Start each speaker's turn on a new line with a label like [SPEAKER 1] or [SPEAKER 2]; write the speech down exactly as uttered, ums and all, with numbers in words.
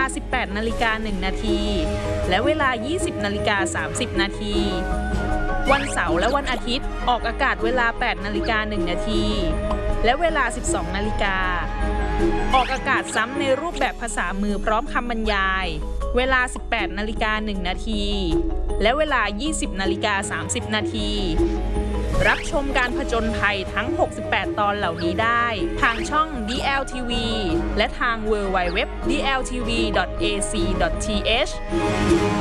[SPEAKER 1] า สิบแปดนาฬิกาหนึ่งนาทีและเวลา ยี่สิบนาฬิกาสามสิบนาทีวันเสาร์และวันอาทิตย์ออกอากาศเวลา แปดนาฬิกาหนึ่งนาทีและเวลา สิบสองนาฬิกาออกอากาศซ้ำในรูปแบบภาษามือพร้อมคำบรรยายเวลา สิบแปดนาฬิกาหนึ่งนาทีและเวลา ยี่สิบนาฬิกาสามสิบนาทีรับชมการผจญภัยทั้ง หกสิบแปด ตอนเหล่านี้ได้ทางช่อง ดี แอล ที วี และทาง ดับเบิลยู ดับเบิลยู ดับเบิลยู ดอท ดี แอล ที วี ดอท เอ ซี ดอท ที เอช